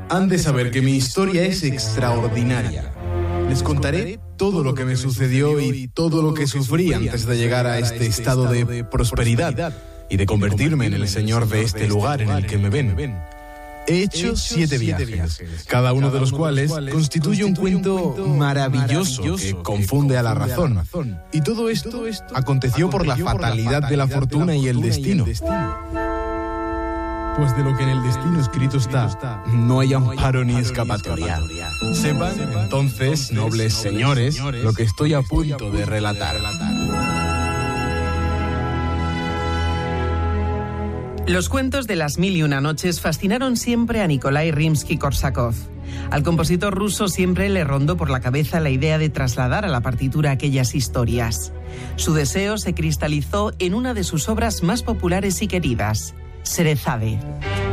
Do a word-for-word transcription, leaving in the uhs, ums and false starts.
Han de saber que mi historia es extraordinaria. Les contaré todo lo que me sucedió y todo lo que sufrí antes de llegar a este estado de prosperidad y de convertirme en el señor de este lugar en el que me ven. He hecho siete viajes, cada uno de los cuales constituye un cuento maravilloso que confunde a la razón. Y todo esto aconteció por la fatalidad de la fortuna y el destino. Pues de lo que en el destino escrito está, no hay amparo ni escapatoria. Sepan, entonces, nobles señores, lo que estoy a punto de relatar. Los cuentos de las mil y una noches fascinaron siempre a Nikolai Rimsky-Korsakov. Al compositor ruso siempre le rondó por la cabeza la idea de trasladar a la partitura aquellas historias. Su deseo se cristalizó en una de sus obras más populares y queridas, Sherezade.